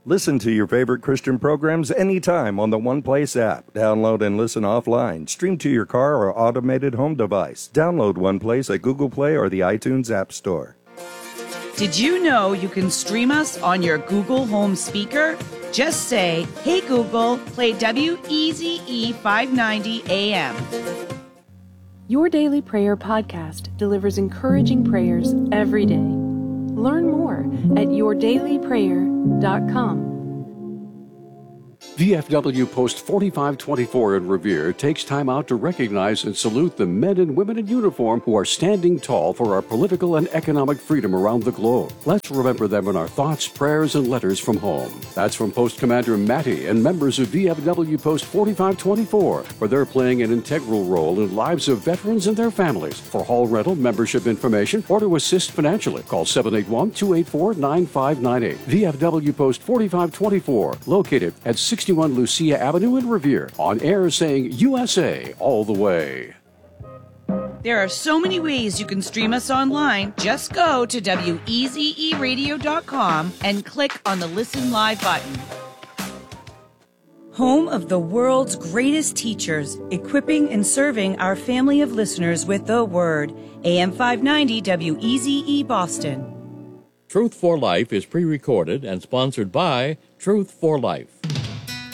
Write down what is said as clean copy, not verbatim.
Listen to your favorite Christian programs anytime on the One Place app. Download and listen offline. Stream to your car or automated home device. Download One Place at Google Play or the iTunes App Store. Did you know you can stream us on your Google Home speaker? Just say, "Hey Google, play WEZE 590 AM." Your Daily Prayer podcast delivers encouraging prayers every day. Learn more at yourdailyprayer.com. VFW Post 4524 in Revere takes time out to recognize and salute the men and women in uniform who are standing tall for our political and economic freedom around the globe. Let's remember them in our thoughts, prayers, and letters from home. That's from Post Commander Matty and members of VFW Post 4524, where they're playing an integral role in lives of veterans and their families. For hall rental, membership information, or to assist financially, call 781-284-9598. VFW Post 4524, located at 61 Lucia Avenue in Revere, on air saying USA all the way. There are so many ways you can stream us online. Just go to WEZEradio.com and click on the Listen Live button. Home of the world's greatest teachers, equipping and serving our family of listeners with the Word. AM 590 WEZE Boston. Truth for Life is pre-recorded and sponsored by Truth for Life.